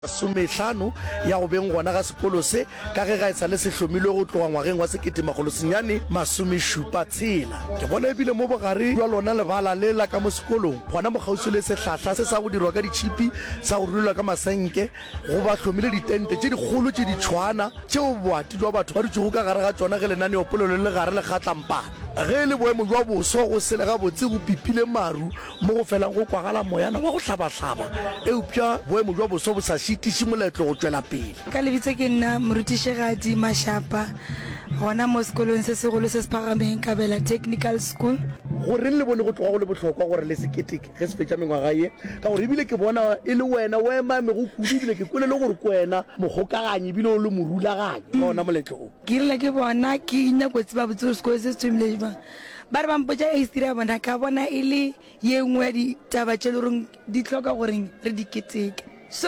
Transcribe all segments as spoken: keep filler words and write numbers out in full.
Sumehlano ya go beng gona ga sekolo se ka ge ga etsa le sehlomile go tloga ngwageng wa sekete magolo senyane masome šupa tshela ke bona ebile mo bogare jwa lona lebala le la ka mo sekolong gona mogausi le sehlahla se sa go dirwa ka ditšhipi sa go rulelwa ka masenke go ba hlomile ditente tše dikgolo tše ditšhwana tšeo boati jwa batho ba ditšego ka gare ga tsona ge lenaneopolelo le gare le kgatlampana ge le boemo jwa boso go sele ga botse go pipile maru mo go felang go kwagala moyana wa go hlabahlaba eupša boemo jwa boso bo sa šitiše moletlo go tšwela pele ka lebitso ke nna morutišigadi Mashapa gona mo sekolong se segolo se se phagameng Kabela Technical School. gore le bone go tloga go le bohlokwa gore le sekete ge se fetša mengwaga ye ka gore ebile ke bona e le wena o emame go kudu ebile ke kwele le gore ke wena mogokaganyi ebile o le morulaganyi ka ona moletlo o ke rile ke bona ke ina kotsi ba botse sekolo se se thomile jang ba re ba mpotša history ya bona ka bona e le ye nngwe ya ditaba tše le goreng di tlhoka goreng re di keteke so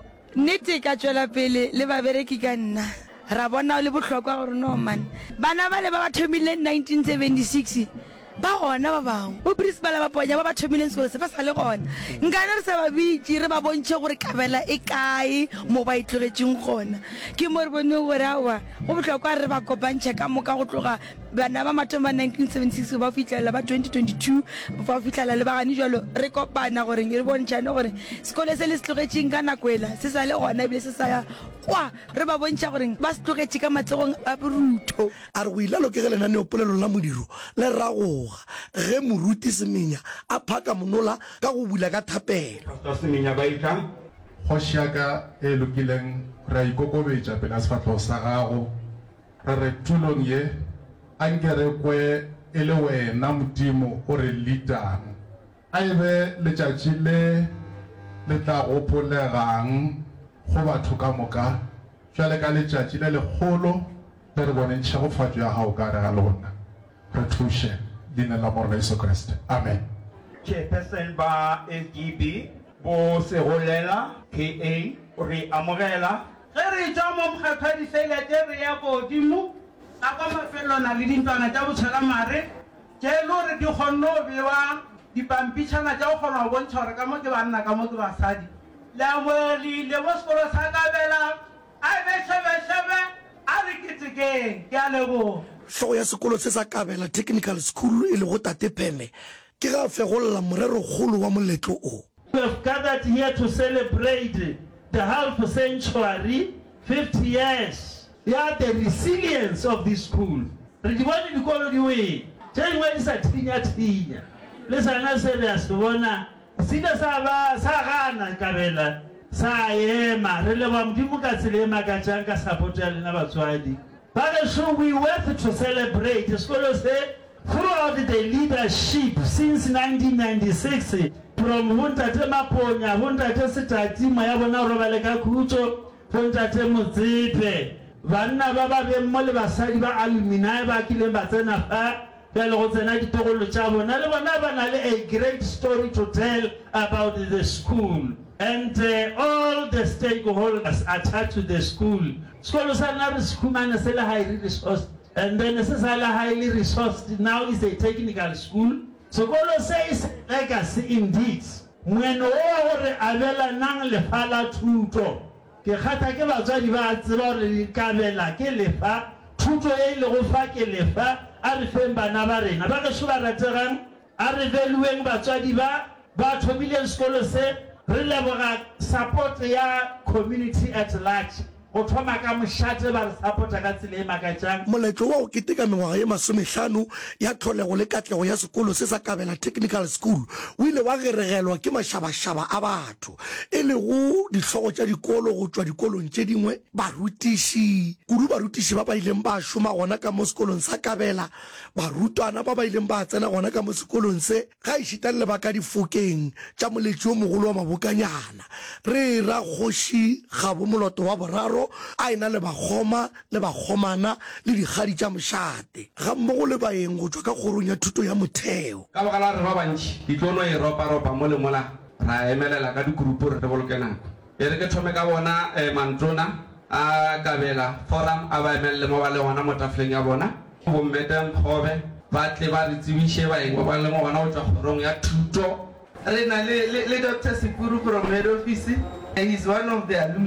nnete ka tšwela pele le babereki ka nna ra bona le bohlokwa gore no man bana ba le ba ba thomileng nineteen seventy-six ba gona ba bangwe bo principal ba ponya ba ba thomileng sekolo se ba sa le gona nkane re sa ba bitse re ba bontšhe gore Kabela e kae mo ba itlogetseng gona ke mo re bone gore awa go bohlokwa re ba kopantšhe ka moka go tloga bana ba mathomo ba nineteen seventy-six ba fitlhelela ba twenty twenty-two ba fitlhela le bagane jalo re kopana gore re bontšhane gore sekolo se le se tlogetseng ka nako ela se sa le gona ebile se sa ya kwa re ba bontšha gore ba se tlogetse ka matsogong a boruto a re go ilalo ke ge lenaneopolelo la modiro le ragoga ge moruti Semenya a phaka monola ka go bula ka thapelo Semenya ba itla Khoshaka e lokileng ra ikokobetša pela sefatlo sa gago re re tulong ye a nkere kwe e le wena modimo o re leadang a ebe letšatši le le tla gopolegang go batho ka moka jwale ka letšatši le legolo le re bone ntšhagofatšo ya gago ka re ga lona re thuše leina la morena Jesu Kriste amen. Chairperson ba S G B bo Segolela K A re amogela ge re tšwa mo mokgatlho diselete re ya godimo a kwa mafelo na le dintwana tša botshela mare tše le gore di kgonne go bewa dipampitšhana tša go kgona go bontšha gore ka mo ke banna ka mo ke basadi le amogelile mo sekolo sa Kabela a be šebešebe a re ketekeng ke a leboga hlogo ya sekolo se sa Kabela Technical School e le go tate Pheme ke ga fegolola morero kgolo wa moletlo o. We have gathered here to celebrate the half century, fifty years. Yeah, the resilience of this school. Re di bone dikolo di we. Tšhe dingwe di sa thinya-thinya. Le sana se re a se bona. Sile sa ba sa gana Kabela sa ema re leboga modimo ka tsela e makatsang ka support ya lena batswadi. But so we worth to celebrate. Sekolo se throughout the leadership since nineteen ninety-six from Huntate Maponya, Huntate Setati, Maya bona robale ka khutso, Huntate Motsipe. Banna ba ba be mo le basadi ba alumni ba kile ba tsena fa ba le go tsena ditogolo tša bona le bona ba na le a great story to tell about the school and uh, all the stakeholders attached to the school. School sa na re sekhumana se le highly resourced and then se sa le highly resourced now is a technical school. Sekolo se is legacy indeed. Mweno o gore abela nang le fala thuto ke khata ke batswadi ba tseba gore Kabela ke lefa thuto e le go fa ke lefa a re feng bana ba rena ba ke shuba rategang a re velueng batswadi ba ba thomile sekolo se re leboga support ya community at large go thoma ka mošate ba re supporta ka tsela e makatsang moletlo wa go keteka mengwaga ye masomehlano ya tlholego le katlego ya sekolo se sa Kabela Technical School o ile wa geregelwa ke mašabašaba a batho e le go dihlogo tša dikolo go tšwa dikolong tše dingwe barutiši kudu barutiši ba ba ileng ba šoma gona ka mo sekolong sa Kabela barutwana ba ba ileng ba tsena gona ka mo sekolong se ga ešita le ba ka difokeng tša moletši o mogolo wa mabokanyana re ra kgoši Gabo Moloto wa boraro a ena le bagoma le bagomana le digadi tša mošate ga mmogo le baeng go tšwa ka kgorong ya thuto ya motheo ka baka la re ba bantši di tlono e ropa-ropa mo le mola ra emelela ka dikurupu re boloke nako e re ke thome ka bona mantlona a Kabela forum a ba emelele mo ba le gona mo tafoleng ya bona bommete Mphobe ba tle ba re tsebiše baeng ba ba le mo gona go tšwa kgorong ya thuto re na le Doctor Sekuru from head office He's one of the alumni.